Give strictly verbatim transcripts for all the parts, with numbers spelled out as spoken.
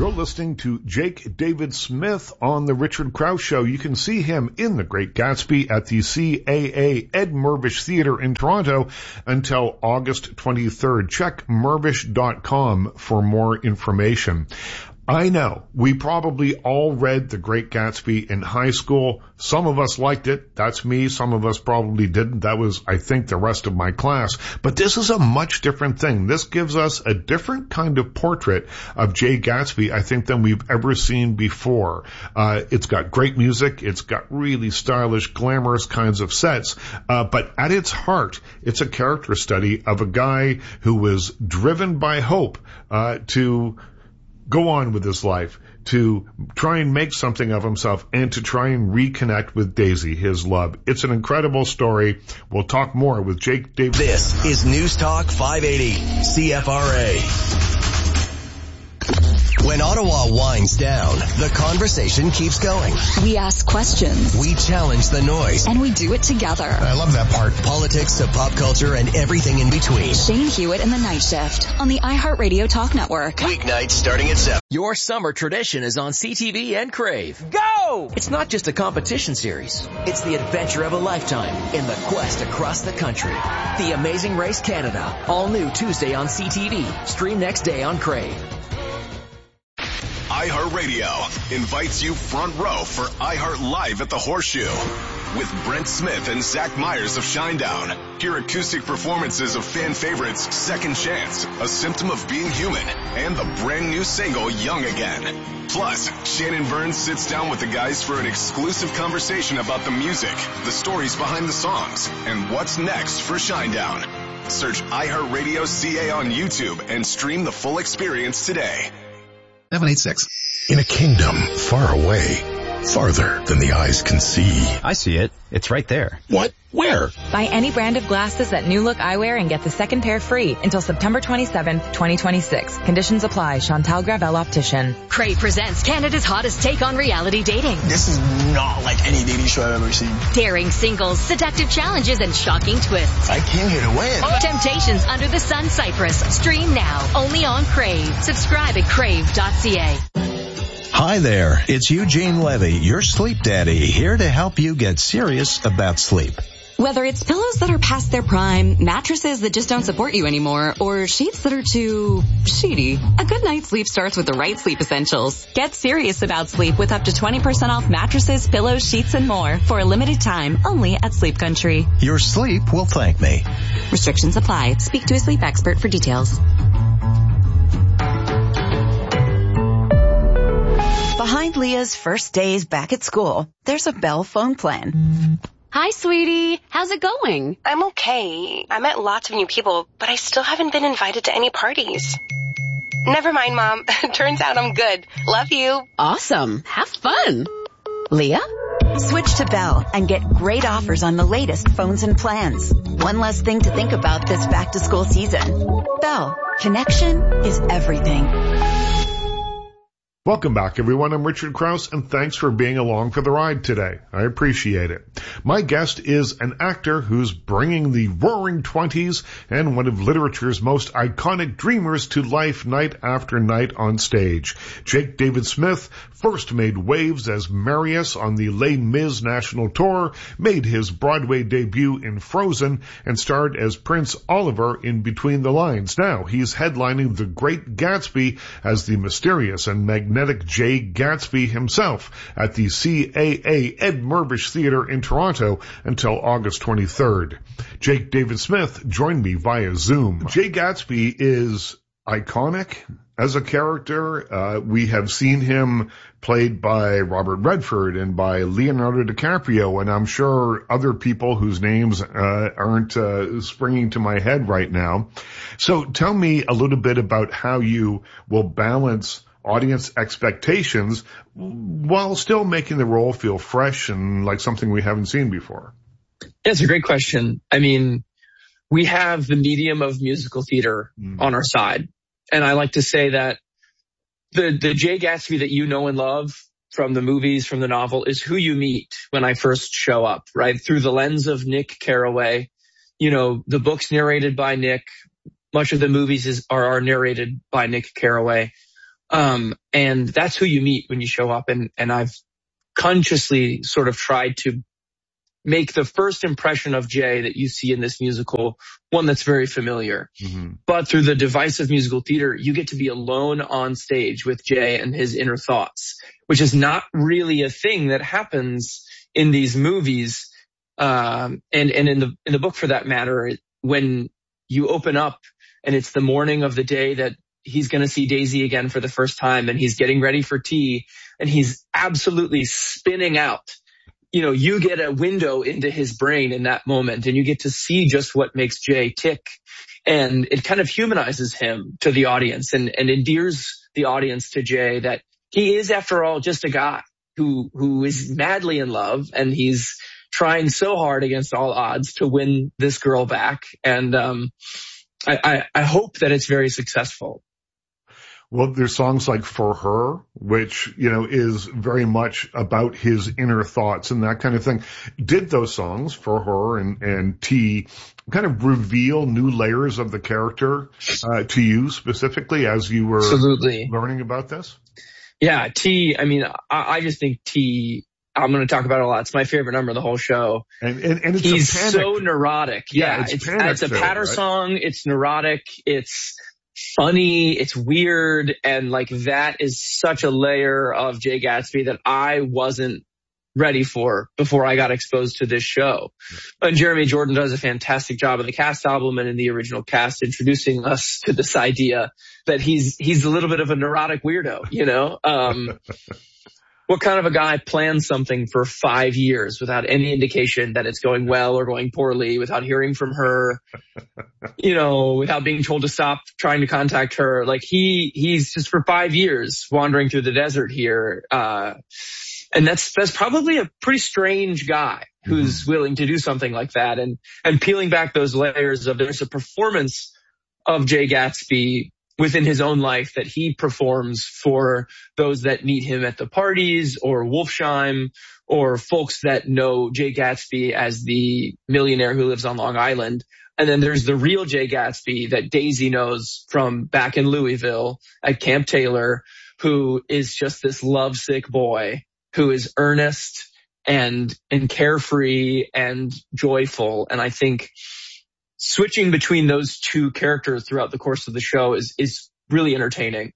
You're listening to Jake David Smith on The Richard Krause Show. You can see him in The Great Gatsby at the C A A Ed Mirvish Theatre in Toronto until August twenty-third. Check mirvish dot com for more information. I know, we probably all read The Great Gatsby in high school. Some of us liked it. That's me. Some of us probably didn't. That was, I think, the rest of my class. But this is a much different thing. This gives us a different kind of portrait of Jay Gatsby, I think, than we've ever seen before. Uh, it's got great music. It's got really stylish, glamorous kinds of sets. Uh, but at its heart, it's a character study of a guy who was driven by hope uh, to go on with his life, to try and make something of himself, and to try and reconnect with Daisy, his love. It's an incredible story. We'll talk more with Jake David. This is News Talk five eighty C F R A. When Ottawa winds down, the conversation keeps going. We ask questions. We challenge the noise. And we do it together. I love that part. Politics to pop culture and everything in between. Shane Hewitt and the Night Shift on the iHeartRadio Talk Network. Weeknights starting at seven. Your summer tradition is on C T V and Crave. Go! It's not just a competition series. It's the adventure of a lifetime in the quest across the country. The Amazing Race Canada. All new Tuesday on C T V. Stream next day on Crave. iHeartRadio invites you front row for iHeart Live at the Horseshoe with Brent Smith and Zach Myers of Shinedown. Hear acoustic performances of fan favorites Second Chance, A Symptom of Being Human, and the brand new single Young Again. Plus, Shannon Burns sits down with the guys for an exclusive conversation about the music, the stories behind the songs, and what's next for Shinedown. Search iHeartRadio C A on YouTube and stream the full experience today. seven eight six. In a kingdom far away, farther than the eyes can see. I see it. It's right there. What? Where? Buy any brand of glasses at New Look Eyewear and get the second pair free until September twenty-seventh, twenty twenty-six. Conditions apply. Chantal Gravel Optician. Crave presents Canada's hottest take on reality dating. This is not like any dating show I've ever seen. Daring singles, seductive challenges, and shocking twists. I came here to win. Oh. Temptations Under the Sun Cyprus. Stream now. Only on Crave. Subscribe at crave dot c a. Hi there, it's Eugene Levy, your sleep daddy, here to help you get serious about sleep. Whether it's pillows that are past their prime, mattresses that just don't support you anymore, or sheets that are too sheety, a good night's sleep starts with the right sleep essentials. Get serious about sleep with up to twenty percent off mattresses, pillows, sheets, and more for a limited time only at Sleep Country. Your sleep will thank me. Restrictions apply. Speak to a sleep expert for details. Behind Leah's first days back at school, there's a Bell phone plan. Hi, sweetie. How's it going? I'm okay. I met lots of new people, but I still haven't been invited to any parties. Never mind, Mom. Turns out I'm good. Love you. Awesome. Have fun. Leah? Switch to Bell and get great offers on the latest phones and plans. One less thing to think about this back-to-school season. Bell. Connection is everything. Welcome back, everyone. I'm Richard Krause, and thanks for being along for the ride today. I appreciate it. My guest is an actor who's bringing the roaring twenties and one of literature's most iconic dreamers to life night after night on stage. Jake David Smith first made waves as Marius on the Les Mis national tour, made his Broadway debut in Frozen, and starred as Prince Oliver in Between the Lines. Now he's headlining The Great Gatsby as the mysterious and magnificent Magnetic Jay Gatsby himself at the C A A Ed Mirvish Theatre in Toronto until August twenty-third. Jake David Smith joined me via Zoom. Jay Gatsby is iconic as a character. Uh, we have seen him played by Robert Redford and by Leonardo DiCaprio, and I'm sure other people whose names uh, aren't uh, springing to my head right now. So tell me a little bit about how you will balance audience expectations while still making the role feel fresh and like something we haven't seen before. That's a great question. I mean, we have the medium of musical theater mm. on our side. And I like to say that the, the Jay Gatsby that you know and love from the movies, from the novel, is who you meet when I first show up, right? Through the lens of Nick Carraway. You know, the book's narrated by Nick. Much of the movies is, are, are narrated by Nick Carraway. Um, and that's who you meet when you show up. And, and I've consciously sort of tried to make the first impression of Jay that you see in this musical one that's very familiar. Mm-hmm. But through the device of musical theater, you get to be alone on stage with Jay and his inner thoughts, which is not really a thing that happens in these movies. Um, and, and in the, in the book for that matter, when you open up and it's the morning of the day that he's going to see Daisy again for the first time and he's getting ready for tea and he's absolutely spinning out. You know, you get a window into his brain in that moment and you get to see just what makes Jay tick. And it kind of humanizes him to the audience and, and endears the audience to Jay that he is, after all, just a guy who, who is madly in love and he's trying so hard against all odds to win this girl back. And, um, I, I, I hope that it's very successful. Well, there's songs like For Her, which, you know, is very much about his inner thoughts and that kind of thing. Did those songs, For Her and, and T, kind of reveal new layers of the character uh, to you specifically as you were Absolutely. learning about this? Yeah, T, I mean, I, I just think T, I'm going to talk about it a lot. It's my favorite number of the whole show. And, and, and it's He's a panic. so neurotic. Yeah, yeah it's, it's, panic it's a too, patter right? song. It's neurotic. It's funny. It's weird. And like that is such a layer of Jay Gatsby that I wasn't ready for before I got exposed to this show. Yeah. And Jeremy Jordan does a fantastic job in the cast album and in the original cast introducing us to this idea that he's, he's a little bit of a neurotic weirdo, you know? Um, What kind of a guy plans something for five years without any indication that it's going well or going poorly, without hearing from her, you know, without being told to stop trying to contact her? Like he, he's just for five years wandering through the desert here. Uh, and that's, that's probably a pretty strange guy who's mm-hmm. willing to do something like that. And, and peeling back those layers of there's a performance of Jay Gatsby within his own life that he performs for those that meet him at the parties or Wolfsheim or folks that know Jay Gatsby as the millionaire who lives on Long Island. And then there's the real Jay Gatsby that Daisy knows from back in Louisville at Camp Taylor, who is just this lovesick boy who is earnest and, and carefree and joyful. And I think switching between those two characters throughout the course of the show is, is really entertaining.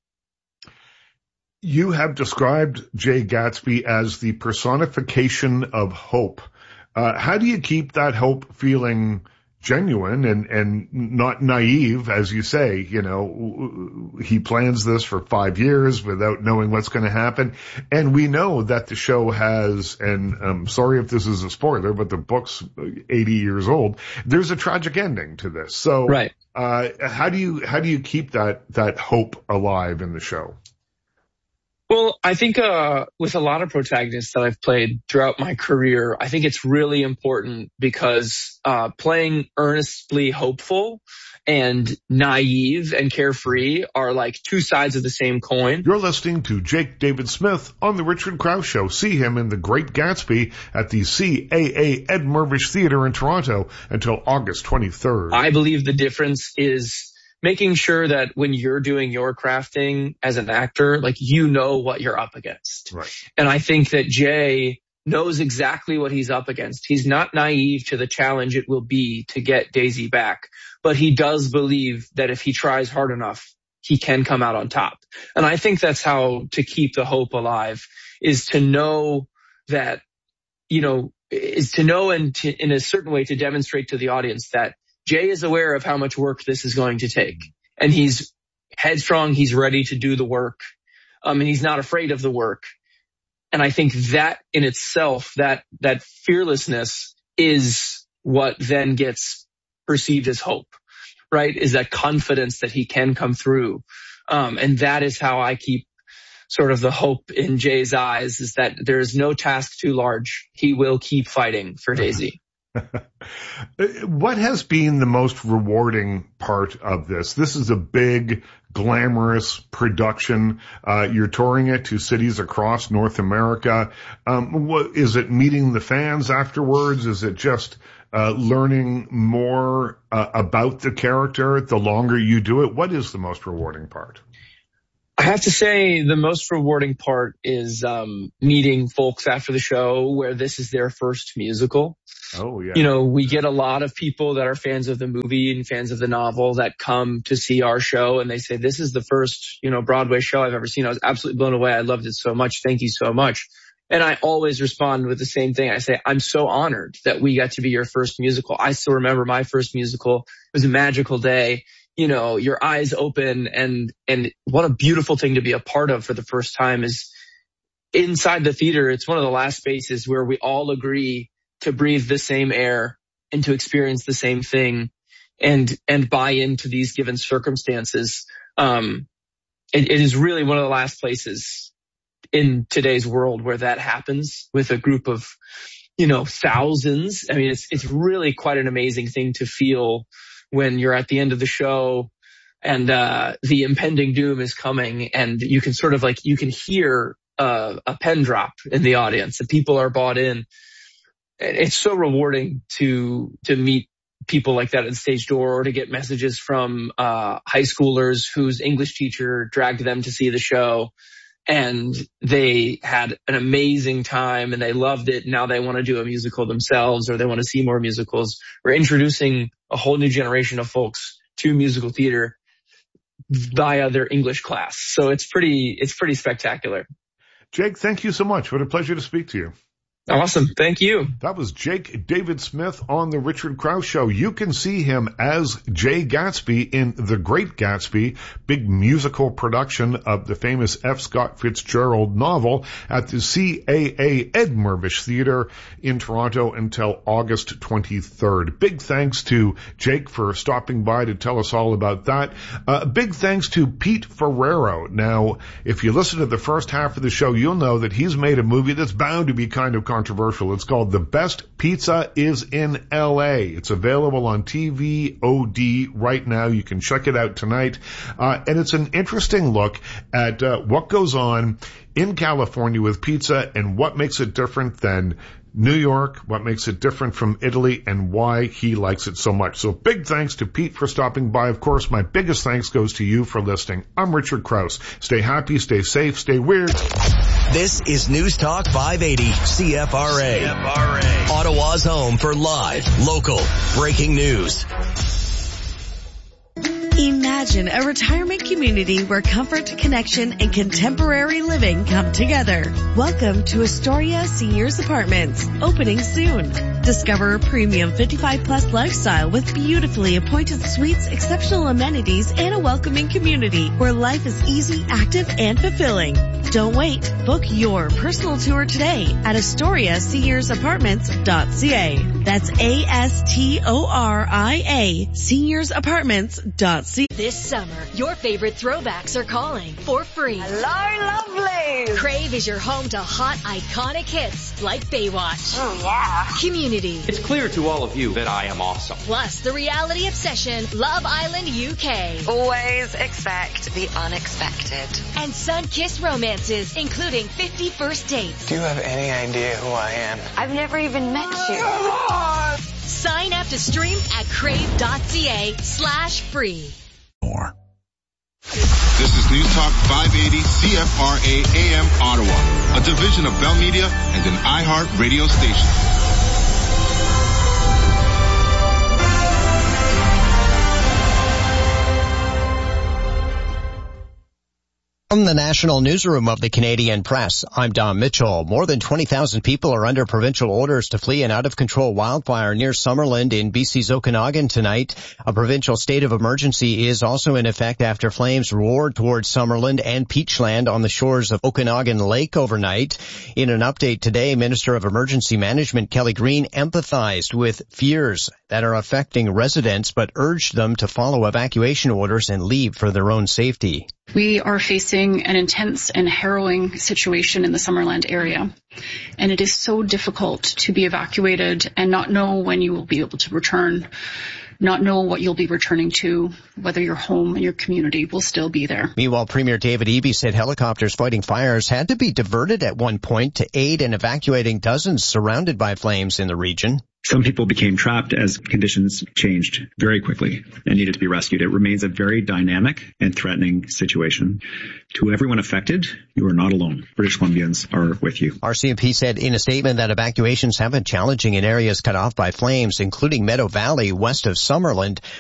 You have described Jay Gatsby as the personification of hope. Uh, how do you keep that hope feeling genuine and, and not naive, as you say? You know, he plans this for five years without knowing what's going to happen. And we know that the show has, and I'm sorry if this is a spoiler, but the book's eighty years old. There's a tragic ending to this. So, right. uh, how do you, how do you keep that, that hope alive in the show? Well, I think uh with a lot of protagonists that I've played throughout my career, I think it's really important because uh playing earnestly hopeful and naive and carefree are like two sides of the same coin. You're listening to Jake David Smith on The Richard Krause Show. See him in The Great Gatsby at the C A A Ed Mirvish Theatre in Toronto until August twenty-third. I believe the difference is making sure that when you're doing your crafting as an actor, like you know what you're up against. Right. And I think that Jay knows exactly what he's up against. He's not naive to the challenge it will be to get Daisy back, but he does believe that if he tries hard enough, he can come out on top. And I think that's how to keep the hope alive, is to know that, you know, is to know and to, in a certain way to demonstrate to the audience that Jay is aware of how much work this is going to take, and he's headstrong. He's ready to do the work. Um, and he's not afraid of the work. And I think that in itself, that, that fearlessness is what then gets perceived as hope, right? Is that confidence that he can come through. Um, and that is how I keep sort of the hope in Jay's eyes, is that there is no task too large. He will keep fighting for Daisy. What has been the most rewarding part of this? This is a big, glamorous production. Uh, you're touring it to cities across North America. Um, what, is it meeting the fans afterwards? Is it just uh, learning more uh, about the character the longer you do it? What is the most rewarding part? I have to say the most rewarding part is um, meeting folks after the show where this is their first musical. Oh, yeah. You know, we get a lot of people that are fans of the movie and fans of the novel that come to see our show, and they say, this is the first, you know, Broadway show I've ever seen. I was absolutely blown away. I loved it so much. Thank you so much. And I always respond with the same thing. I say, I'm so honored that we got to be your first musical. I still remember my first musical. It was a magical day. You know, your eyes open, and, and what a beautiful thing to be a part of for the first time is inside the theater. It's one of the last spaces where we all agree to breathe the same air and to experience the same thing and, and buy into these given circumstances. Um, it, it is really one of the last places in today's world where that happens with a group of, you know, thousands. I mean, it's, it's really quite an amazing thing to feel when you're at the end of the show and, uh, the impending doom is coming, and you can sort of like, you can hear, uh, a pen drop in the audience and people are bought in. It's so rewarding to, to meet people like that at the stage door, or to get messages from, uh, high schoolers whose English teacher dragged them to see the show. And they had an amazing time and they loved it. Now they want to do a musical themselves, or they want to see more musicals. We're introducing a whole new generation of folks to musical theater via their English class. So it's pretty, it's pretty spectacular. Jake, thank you so much. What a pleasure to speak to you. Awesome. Thank you. That was Jake David Smith on The Richard Krause Show. You can see him as Jay Gatsby in The Great Gatsby, big musical production of the famous F. Scott Fitzgerald novel at the C A A Ed Mirvish Theatre in Toronto until August twenty-third. Big thanks to Jake for stopping by to tell us all about that. Uh, big thanks to Pete Ferrero. Now, if you listen to the first half of the show, you'll know that he's made a movie that's bound to be kind of controversial. It's called The Best Pizza is in L A. It's available on T V O D right now. You can check it out tonight. Uh, and it's an interesting look at uh, what goes on in California with pizza and what makes it different than New York, what makes it different from Italy, and why he likes it so much. So big thanks to Pete for stopping by. Of course, my biggest thanks goes to you for listening. I'm Richard Krause. Stay happy, stay safe, stay weird. This is News Talk five eighty C F R A. C F R A. Ottawa's home for live, local, breaking news. Imagine a retirement community where comfort, connection, and contemporary living come together. Welcome to Astoria Seniors Apartments, opening soon. Discover a premium fifty-five plus lifestyle with beautifully appointed suites, exceptional amenities, and a welcoming community where life is easy, active, and fulfilling. Don't wait. Book your personal tour today at astoria seniors apartments dot c a. That's A S T O R I A, seniors apartments dot c a. This summer, your favorite throwbacks are calling for free. Hello, lovely. Crave is your home to hot, iconic hits like Baywatch. Oh, yeah. Community. It's clear to all of you that I am awesome. Plus, the reality obsession, Love Island U K. Always expect the unexpected. And sun-kissed romances, including fifty first dates. Do you have any idea who I am? I've never even met you. Sign up to stream at crave dot c a slash free. More. This is News Talk five eighty C F R A A M Ottawa, a division of Bell Media and an iHeart radio station. From the National Newsroom of the Canadian Press, I'm Don Mitchell. More than twenty thousand people are under provincial orders to flee an out-of-control wildfire near Summerland in B C's Okanagan tonight. A provincial state of emergency is also in effect after flames roared towards Summerland and Peachland on the shores of Okanagan Lake overnight. In an update today, Minister of Emergency Management Kelly Green empathized with fears that are affecting residents, but urged them to follow evacuation orders and leave for their own safety. We are facing an intense and harrowing situation in the Summerland area, and it is so difficult to be evacuated and not know when you will be able to return, not know what you'll be returning to, whether your home and your community will still be there. Meanwhile, Premier David Eby said helicopters fighting fires had to be diverted at one point to aid in evacuating dozens surrounded by flames in the region. Some people became trapped as conditions changed very quickly and needed to be rescued. It remains a very dynamic and threatening situation. To everyone affected, you are not alone. British Columbians are with you. R C M P said in a statement that evacuations have been challenging in areas cut off by flames, including Meadow Valley west of Summerland.